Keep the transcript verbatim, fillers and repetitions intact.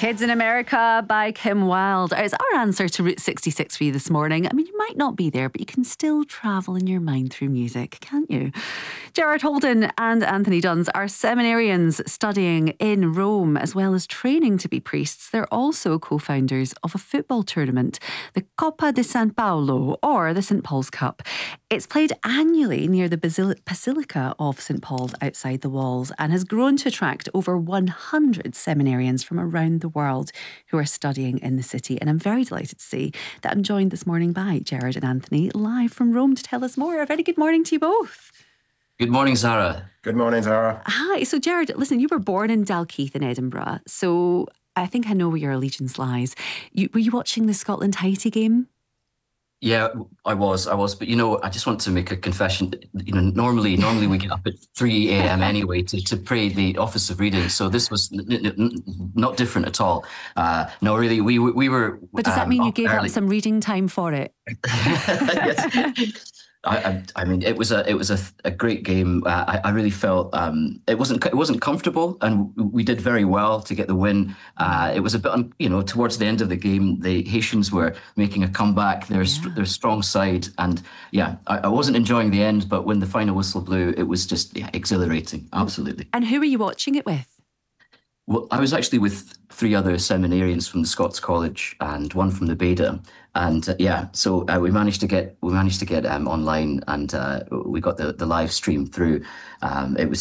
Kids in America by Kim Wilde. It's our answer to Route sixty-six for you this morning. I mean, you might not be there, but you can still travel in your mind through music, can't you? Gerard Holden and Anthony Duns are seminarians studying in Rome as well as training to be priests. They're also co-founders of a football tournament, the Coppa di San Paolo, or the Saint Paul's Cup. It's played annually near the Basil- Basilica of Saint Paul's outside the walls and has grown to attract over one hundred seminarians from around the world who are studying in the city. And I'm very delighted to see that I'm joined this morning by Gerard and Anthony live from Rome to tell us more. A very good morning to you both. Good morning, Zara. Good morning, Zara. Hi. So, Gerard, listen, you were born in Dalkeith in Edinburgh. So I think I know where your allegiance lies. You, were you watching the Scotland-Haiti game? Yeah, I was, I was. But, you know, I just want to make a confession. You know, normally normally we get up at three a.m. anyway to, to pray the Office of Reading. So this was n- n- n- not different at all. Uh, no, really, we we were... But does that um, mean you up gave early. up some reading time for it? Yes. I, I, I mean, it was a it was a, a great game. Uh, I, I really felt um, it wasn't it wasn't comfortable, and we did very well to get the win. Uh, it was a bit, un, you know, towards the end of the game, the Haitians were making a comeback. They're Yeah. they're a strong side, and yeah, I, I wasn't enjoying the end, but when the final whistle blew, it was just yeah, exhilarating. Absolutely. And who were you watching it with? Well, I was actually with three other seminarians from the Scots College and one from the Beda, and uh, yeah, so uh, we managed to get we managed to get um, online, and uh, we got the, the live stream through. Um, it was